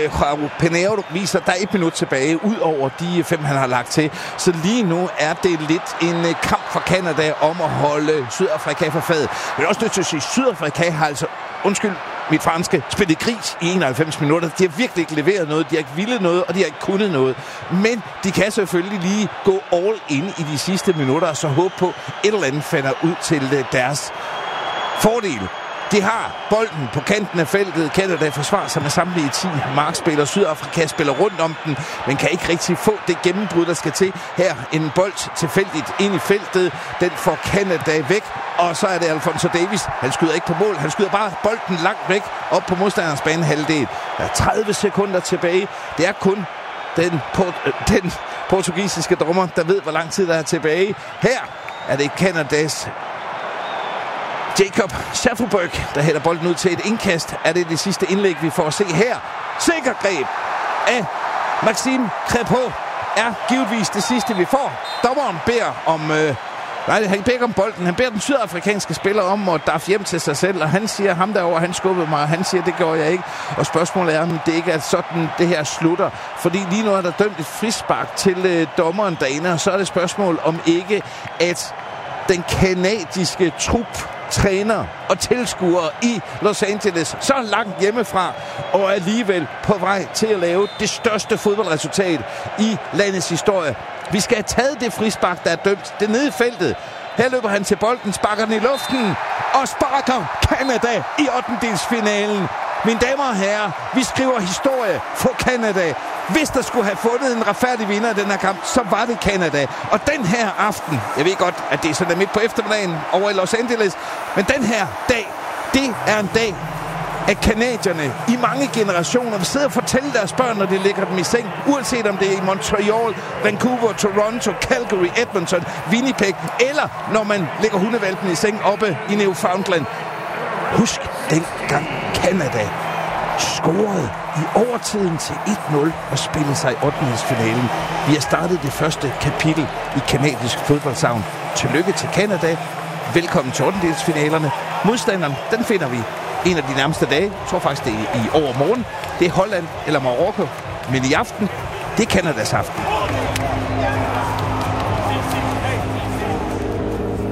Joao Pinheiro viser, der er 1 minut tilbage, ud over de 5, han har lagt til. Så lige nu er det lidt en kamp for Canada om at holde Sydafrika for fadet. Men også nødt til at sige, at Sydafrika har altså, undskyld mit franske, spillet gris i 91 minutter. De har virkelig ikke leveret noget, de har ikke villet noget, og de har ikke kunnet noget. Men de kan selvfølgelig lige gå all in i de sidste minutter, og så håbe på, et eller andet finder ud til deres fordel. De har bolden på kanten af feltet. Canada forsvarer sig med samtlige 10 markspillere. Sydafrika spiller rundt om den, men kan ikke rigtig få det gennembrud, der skal til. Her en bold tilfældigt ind i feltet. Den får Canada væk, og så er det Alfonso Davies. Han skyder ikke på mål. Han skyder bare bolden langt væk op på modstanderens banehalvdel. Der er 30 sekunder tilbage. Det er kun den portugisiske dommer, der ved, hvor lang tid der er tilbage. Her er det Canadas Jacob Schaffelberg, der hælder bolden ud til et indkast. Er det sidste indlæg, vi får at se her? Sikker greb af Maxime Crépeau er givetvis det sidste, vi får. Dommeren beder om... han beder ikke om bolden. Han beder den sydafrikanske spiller om at darfe hjem til sig selv, og han siger, ham derovre, han skubbede mig, og han siger, det gjorde jeg ikke. Og spørgsmålet er, om det ikke er sådan, det her slutter. Fordi lige nu er der dømt et frispark til dommeren derinde, og så er det spørgsmål om ikke, at den kanadiske trup, træner og tilskuere i Los Angeles så langt hjemmefra, og alligevel på vej til at lave det største fodboldresultat i landets historie. Vi skal have taget det frispark, der er dømt. Det nede i feltet. Her løber han til bolden, sparker den i luften og sparker Canada i 8-delsfinalen. Mine damer og herrer, vi skriver historie for Canada. Hvis der skulle have fundet en retfærdig vinder i den her kamp, så var det Canada. Og den her aften, jeg ved godt, at det er sådan midt på eftermiddagen over i Los Angeles, men den her dag, det er en dag, at canadierne i mange generationer vil sidde og fortælle deres børn, når de lægger dem i seng, uanset om det er i Montreal, Vancouver, Toronto, Calgary, Edmonton, Winnipeg, eller når man lægger hundevalpen i seng oppe i Newfoundland. Husk dengang Canada scorede i overtiden til 1-0 og spillede sig i 8-delsfinalen. Vi har startet det første kapitel i kanadisk fodboldsavn. Tillykke til Canada. Velkommen til 8-delsfinalerne. Modstanderen, den finder vi en af de nærmeste dage. Jeg tror faktisk, det er i overmorgen. Det er Holland eller Marokko. Men i aften, det er Canadas aften.